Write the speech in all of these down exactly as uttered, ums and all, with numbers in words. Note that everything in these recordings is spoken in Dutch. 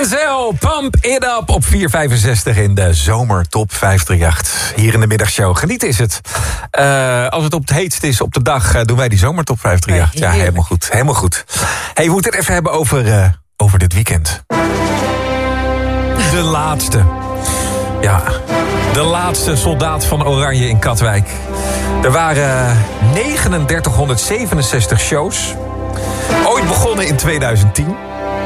Denzel, Pump It Up op vier vijfenzestig in de zomer top vijfhonderdachtendertig. Hier in de middagshow. Geniet is het. Uh, als het op het heetst is op de dag, uh, doen wij die zomer top vijfhonderdachtendertig. Ja, helemaal goed. Helemaal goed. Hey, we moeten het even hebben over, uh, over dit weekend. De laatste. Ja, de laatste soldaat van Oranje in Katwijk. Er waren negenendertighonderdzevenenzestig shows. Ooit begonnen in tweeduizend tien.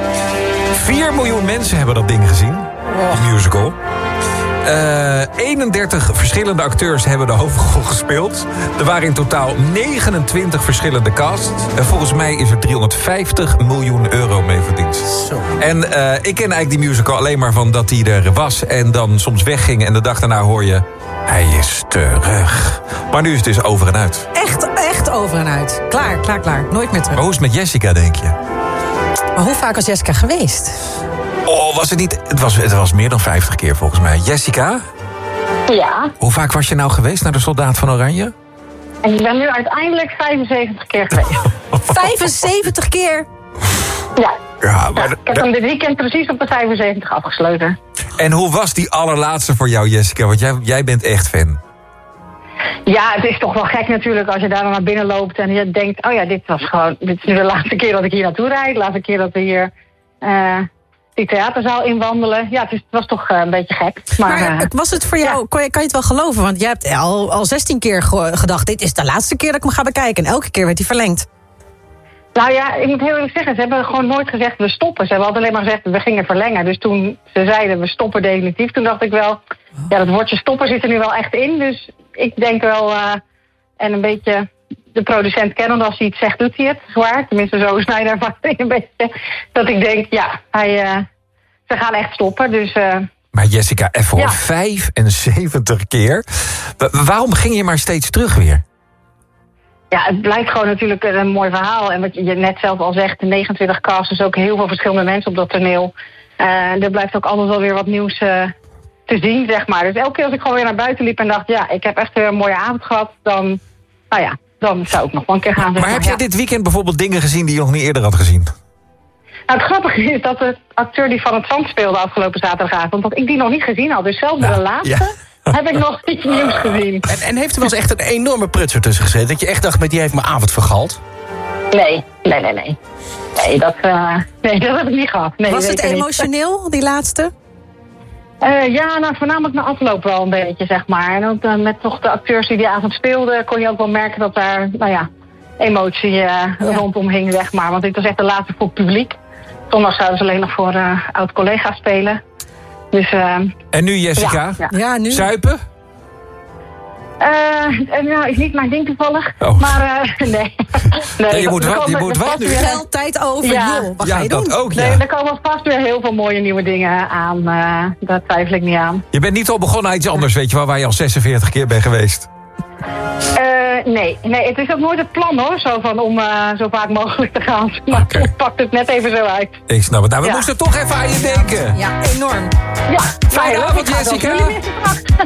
vier miljoen mensen hebben dat ding gezien. Die musical. Uh, eenendertig verschillende acteurs hebben de hoofdrol gespeeld. Er waren in totaal negenentwintig verschillende casts. En volgens mij is er driehonderdvijftig miljoen euro mee verdiend. Zo. En uh, ik ken eigenlijk die musical alleen maar van dat hij er was en dan soms wegging. En de dag daarna hoor je, hij is terug. Maar nu is het dus over en uit. Echt, echt over en uit. Klaar, klaar, klaar. Nooit meer terug. Maar hoe is het met Jessica, denk je? Maar hoe vaak was Jessica geweest? Oh, was het niet... Het was, het was meer dan vijftig keer volgens mij. Jessica? Ja. Hoe vaak was je nou geweest naar de Soldaat van Oranje? En ik ben nu uiteindelijk vijfenzeventig keer geweest. vijfenzeventig keer? Ja. Ja, maar ja, ik heb hem dit weekend precies op de vijfenzeventig afgesloten. En hoe was die allerlaatste voor jou, Jessica? Want jij, jij bent echt fan. Ja, het is toch wel gek natuurlijk als je daar dan naar binnen loopt en je denkt, oh ja, dit was gewoon, dit is nu de laatste keer dat ik hier naartoe rijd. De laatste keer dat we hier uh, die theaterzaal inwandelen. Ja, het, is, het was toch uh, een beetje gek. Maar, maar uh, was het voor jou, ja. kan, je, kan je het wel geloven? Want jij hebt al, al zestien keer gedacht, dit is de laatste keer dat ik hem ga bekijken. En elke keer werd hij verlengd. Nou ja, ik moet heel eerlijk zeggen, ze hebben gewoon nooit gezegd we stoppen. Ze hebben altijd alleen maar gezegd we gingen verlengen. Dus toen ze zeiden we stoppen definitief, toen dacht ik wel, ja, dat woordje stoppen zit er nu wel echt in. Dus ik denk wel, uh, en een beetje de producent kennen, als hij iets zegt, doet hij het zwaar. Tenminste, zo is mijn ervaring een beetje. Dat ik denk, ja, hij, uh, ze gaan echt stoppen. Dus, uh, maar Jessica, even hoor, ja. vijfenzeventig keer. Waarom ging je maar steeds terug weer? Ja, het blijkt gewoon natuurlijk een mooi verhaal. En wat je net zelf al zegt, de negenentwintig casts, dus ook heel veel verschillende mensen op dat toneel. Uh, er blijft ook altijd wel weer wat nieuws uh, te zien, zeg maar. Dus elke keer als ik gewoon weer naar buiten liep en dacht, ja, ik heb echt weer een mooie avond gehad, dan, nou ja, dan zou ik nog wel een keer gaan. Maar, maar heb je ja. dit weekend bijvoorbeeld dingen gezien die je nog niet eerder had gezien? Nou, het grappige is dat de acteur die Van het Zand speelde afgelopen zaterdagavond, dat ik die nog niet gezien had. Dus zelfs bij nou, de laatste ja. heb ik nog iets nieuws gezien. En, en heeft er wel eens echt een enorme prutser tussen gezeten? Dat je echt dacht, met die heeft mijn avond vergald? Nee, nee, nee, nee. Nee, dat, uh, nee, dat heb ik niet gehad. Nee, was het emotioneel, niet. die laatste? Uh, ja, nou, voornamelijk na afloop wel een beetje, zeg maar. En ook uh, met toch de acteurs die die avond speelden, kon je ook wel merken dat daar, nou ja, emotie uh, ja. rondom hing, zeg maar. Want dit was echt de laatste voor het publiek. Zondag zouden ze alleen nog voor uh, oud-collega's spelen. Dus, uh, en nu, Jessica? Ja, ja. ja nu. Zuipen? Uh, nou, is niet mijn ding toevallig. Oh. Maar uh, nee. nee. nee. Je moet wat, je moet wat nu? Veel tijd over, ja. joh. Wat ja, ga je dat doen? ook, ja. Nee, er komen vast weer heel veel mooie nieuwe dingen aan. Uh, daar twijfel ik niet aan. Je bent niet al begonnen aan iets anders, weet je wel, waar je al zesenveertig keer bent geweest. Uh, nee, nee, het is ook nooit het plan hoor, zo van om uh, zo vaak mogelijk te gaan. Maar okay. Ik pak het net even zo uit. Ik snap het. Nou, we ja. moesten toch even aan je denken. Ja, enorm. Ja, fijne avond, Jessica.